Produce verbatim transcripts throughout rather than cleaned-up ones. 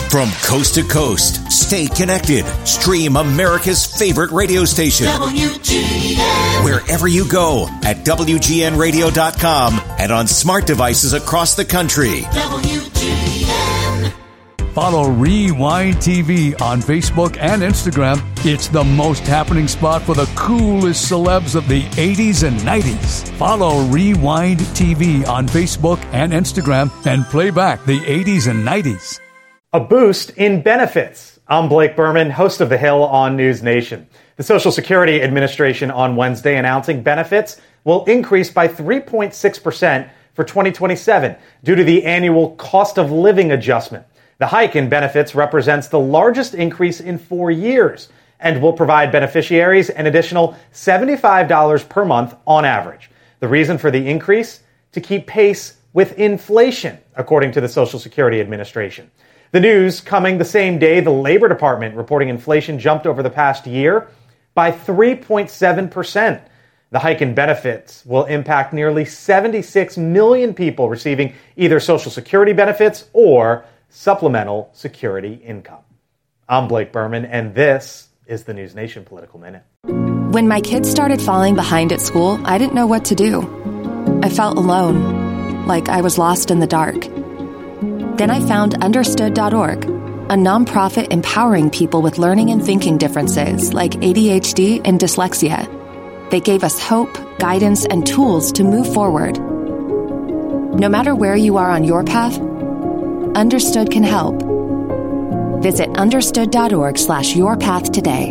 From coast to coast, stay connected. Stream America's favorite radio station. W G N. Wherever you go at W G N radio dot com and on smart devices across the country. W G N. Follow Rewind T V on Facebook and Instagram. It's the most happening spot for the coolest celebs of the eighties and nineties. Follow Rewind T V on Facebook and Instagram and play back the eighties and nineties. A boost in benefits. I'm Blake Berman, host of The Hill on News Nation. The Social Security Administration on Wednesday announcing benefits will increase by three point six percent for twenty twenty-seven due to the annual cost of living adjustment. The hike in benefits represents the largest increase in four years and will provide beneficiaries an additional seventy-five dollars per month on average. The reason for the increase? To keep pace with inflation, according to the Social Security Administration. The news coming the same day the Labor Department reporting inflation jumped over the past year by three point seven percent. The hike in benefits will impact nearly seventy-six million people receiving either Social Security benefits or supplemental security income. I'm Blake Berman, and this is the News Nation Political Minute. When my kids started falling behind at school, I didn't know what to do. I felt alone, like I was lost in the dark. Then I found understood dot org, a nonprofit empowering people with learning and thinking differences like A D H D and dyslexia. They gave us hope, guidance, and tools to move forward. No matter where you are on your path, Understood can help. Visit understood dot org slash your path today.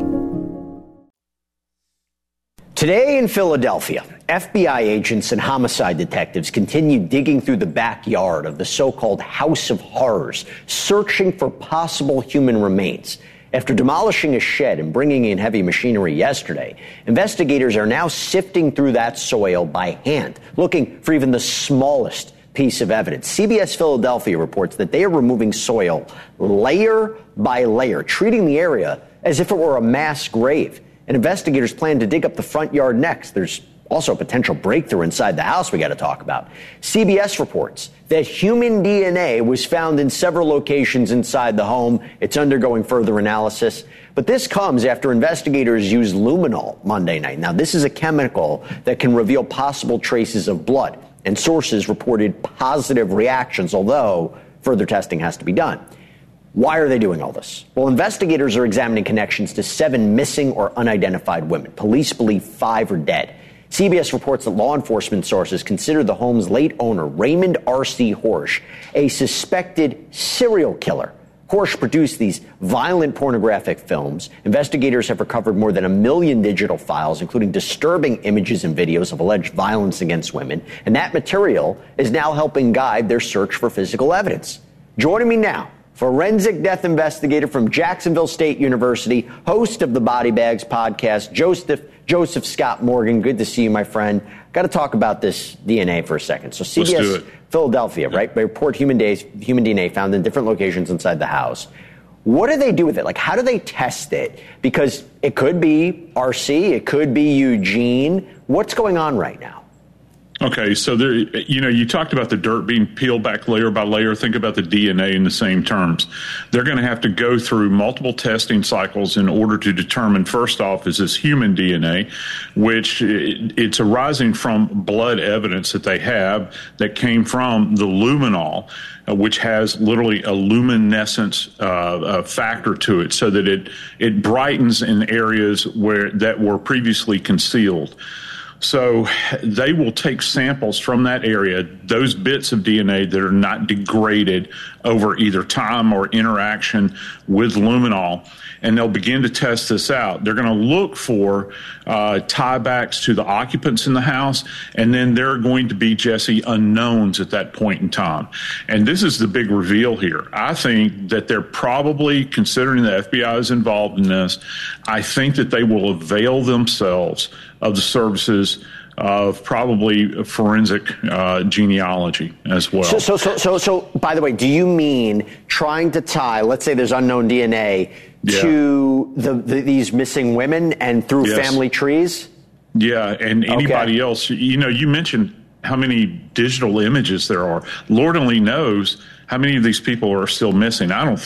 Today in Philadelphia, F B I agents and homicide detectives continue digging through the backyard of the so-called House of Horrors, searching for possible human remains. After demolishing a shed and bringing in heavy machinery yesterday, investigators are now sifting through that soil by hand, looking for even the smallest piece of evidence. C B S Philadelphia reports that they are removing soil layer by layer, treating the area as if it were a mass grave. And investigators plan to dig up the front yard next. There's also a potential breakthrough inside the house we got to talk about. C B S reports that human D N A was found in several locations inside the home. It's undergoing further analysis. But this comes after investigators used luminol Monday night. Now, this is a chemical that can reveal possible traces of blood, and sources reported positive reactions, although further testing has to be done. Why are they doing all this? Well, investigators are examining connections to seven missing or unidentified women. Police believe five are dead. C B S reports that law enforcement sources consider the home's late owner, Raymond R C. Horsch, a suspected serial killer. Horsch produced these violent pornographic films. Investigators have recovered more than a million digital files, including disturbing images and videos of alleged violence against women. And that material is now helping guide their search for physical evidence. Joining me now, forensic death investigator from Jacksonville State University, host of the Body Bags podcast, Joseph Joseph Scott Morgan. Good to see you, my friend. Got to talk about this D N A for a second. So C B S Philadelphia, right? They report human days, human D N A found in different locations inside the house. What do they do with it? Like, how do they test it? Because it could be R C, it could be Eugene. What's going on right now? Okay, so there, you know, you talked about the dirt being peeled back layer by layer. Think about the D N A in the same terms. They're going to have to go through multiple testing cycles in order to determine, first off, is this human D N A, which it's arising from blood evidence that they have that came from the luminol, which has literally a luminescence uh, a factor to it, so that it it brightens in areas where that were previously concealed. So they will take samples from that area, those bits of D N A that are not degraded over either time or interaction with luminol, and they'll begin to test this out. They're going to look for uh, tiebacks to the occupants in the house, and then there are going to be, Jesse, unknowns at that point in time. And this is the big reveal here. I think that they're probably, considering the F B I is involved in this, I think that they will avail themselves of the services of probably forensic uh, genealogy as well. So, so, so, so, so, by the way, do you mean trying to tie, let's say there's unknown D N A, yeah. to the, the these missing women and through yes. family trees? Yeah, and anybody okay. else. You know, you mentioned how many digital images there are. Lord only knows how many of these people are still missing. I don't